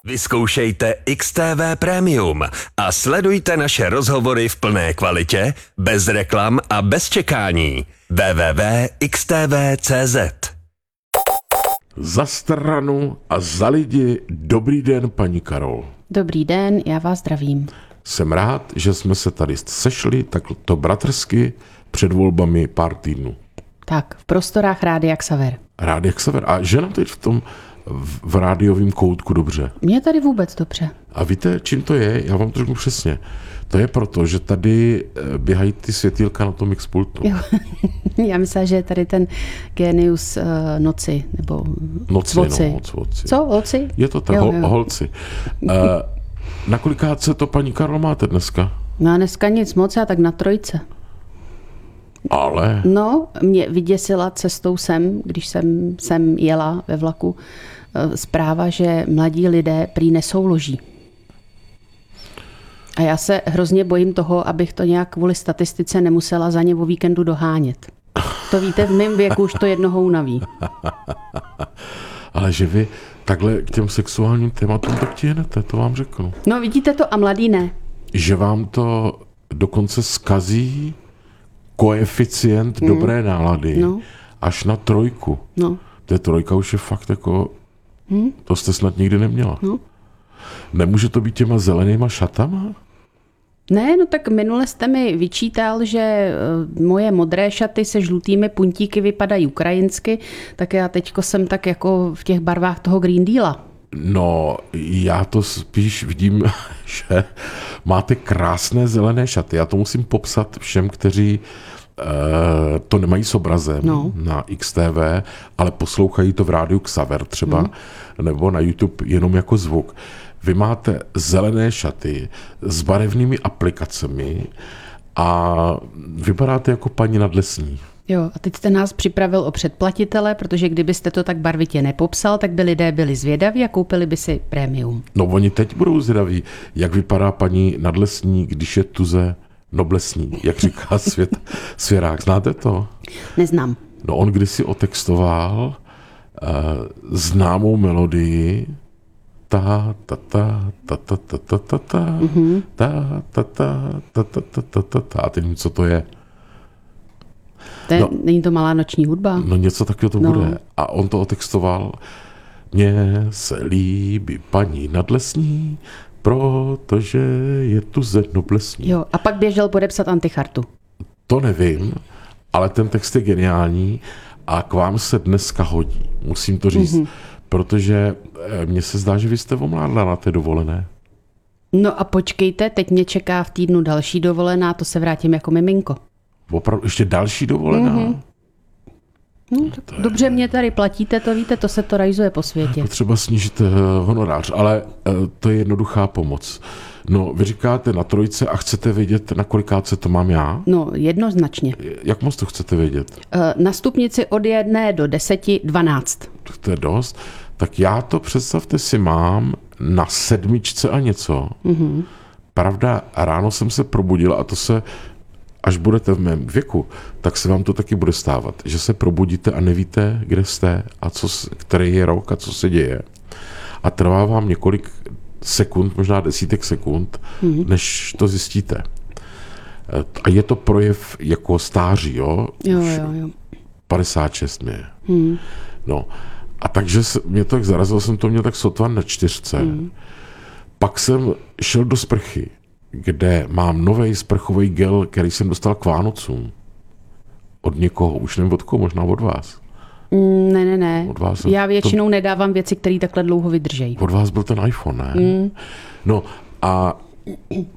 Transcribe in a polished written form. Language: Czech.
Vyzkoušejte XTV Premium a sledujte naše rozhovory v plné kvalitě, bez reklam a bez čekání. www.xtv.cz. Za stranu a za lidi, dobrý den, paní Karol. Dobrý den, já vás zdravím. Jsem rád, že jsme se tady sešli takto bratrsky před volbami pár týdnů. Tak, v prostorách Rádia Xaver. Rádia Xaver. A že nám teď v rádiovém koutku dobře. Mně tady vůbec dobře. A víte, čím to je? Já vám to řeknu přesně. To je proto, že tady běhají ty světýlka na tom X-pultu. Jo. Já myslím, že je tady ten genius noci, nebo Noci. Co? Oci? Je to tak, holci. Na kolikátce to, paní Karol, máte dneska? No dneska nic moc, já tak na 3. Ale? No, mě vyděsila cestou když jsem jela ve vlaku, zpráva, že mladí lidé prý nesouloží. A já se hrozně bojím toho, abych to nějak kvůli statistice nemusela za ně o víkendu dohánět. To víte, v mém věku už to jednoho unaví. Ale že vy takhle k těm sexuálním tématům tak tihnete, to vám řeknu. No vidíte to a mladý ne. Že vám to dokonce zkazí koeficient dobré nálady až na 3. No. To 3 už je fakt jako, to jste snad nikdy neměla. No. Nemůže to být těma zelenýma šatama? Ne, no tak minule jste mi vyčítal, že moje modré šaty se žlutými puntíky vypadají ukrajinsky, tak já teďko jsem tak jako v těch barvách toho Green Deala. No, já to spíš vidím, že máte krásné zelené šaty. Já to musím popsat všem, kteří to nemají s obrazem na XTV, ale poslouchají to v rádiu Xaver třeba, nebo na YouTube jenom jako zvuk. Vy máte zelené šaty s barevnými aplikacemi a vypadáte jako paní Nadlesní. Jo, a teď jste nás připravil o předplatitele, protože kdybyste to tak barvitě nepopsal, tak by lidé byli zvědaví a koupili by si prémium. No oni teď budou zvědaví, jak vypadá paní Nadlesní, když je tuze noblesní, jak říká Svěrák. Znáte to? Neznám. No on kdysi otextoval známou melodii ta ta ta ta ta ta ta ta ta ta ta ta ta ta ta a teď nevím, co to je. Není to malá noční hudba? No něco takového to bude. A on to otextoval. Mně se líbí paní Nadlesní, protože je tu noblesní. Jo, a pak běžel podepsat antichartu. To nevím, ale ten text je geniální a k vám se dneska hodí. Musím to říct. Protože mně se zdá, že vy jste omládla na té dovolené. No a počkejte, teď mě čeká v týdnu další dovolená, to se vrátím jako miminko. Opravdu ještě další dovolená? No, dobře mě tady platíte, to víte, to se to rajzuje po světě. Potřeba snížit honorář, ale to je jednoduchá pomoc. No, vy říkáte na 3 a chcete vědět, na kolikátce to mám já? No, jednoznačně. Jak moc to chcete vědět? Na stupnici od 1 do 10, 12. To je dost. Tak já to, představte si, mám na 7 a něco. Pravda, ráno jsem se probudil a to se, až budete v mém věku, tak se vám to taky bude stávat, že se probudíte a nevíte, kde jste a který je rok a co se děje. A trvá vám několik sekund, možná desítek sekund, než to zjistíte. A je to projev jako stáří, jo? Jo. 56 mě. No. A takže mě tak zarazilo, jsem to měl tak sotva na 4. Pak jsem šel do sprchy, kde mám nový sprchový gel, který jsem dostal k Vánocům. Od někoho, už nevím od koho, možná od vás. Ne. Od vás já většinou nedávám věci, které takhle dlouho vydržejí. Od vás byl ten iPhone, ne? No a